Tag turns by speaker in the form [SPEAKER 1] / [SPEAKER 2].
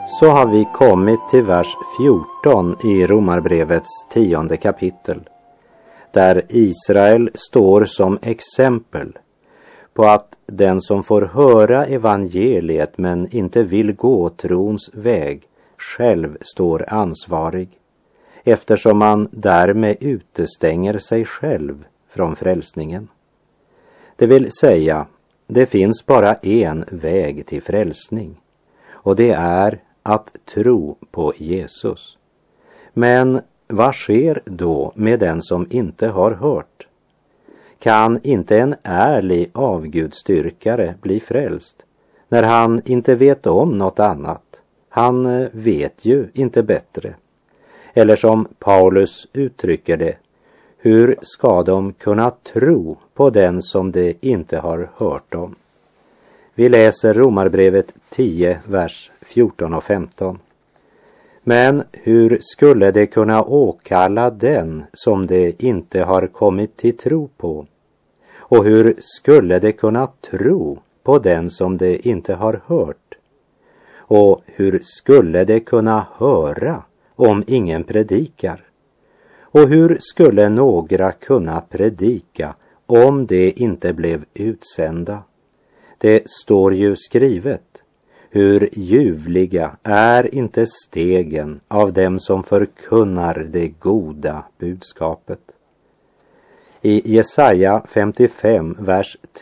[SPEAKER 1] Så har vi kommit till vers 14 i Romarbrevets 10:e kapitel, där Israel står som exempel på att den som får höra evangeliet men inte vill gå trons väg själv står ansvarig, eftersom man därmed utestänger sig själv från frälsningen. Det vill säga, det finns bara en väg till frälsning, och det är att tro på Jesus. Men vad sker då med den som inte har hört? Kan inte en ärlig avgudstyrkare bli frälst när han inte vet om något annat? Han vet ju inte bättre. Eller som Paulus uttrycker det, hur ska de kunna tro på den som de inte har hört om? Vi läser Romarbrevet 10, vers 14 och 15. Men hur skulle de kunna åkalla den som de inte har kommit till tro på? Och hur skulle de kunna tro på den som de inte har hört? Och hur skulle de kunna höra om ingen predikar? Och hur skulle några kunna predika om de inte blev utsända? Det står ju skrivet, hur ljuvliga är inte stegen av dem som förkunnar det goda budskapet. I Jesaja 55, vers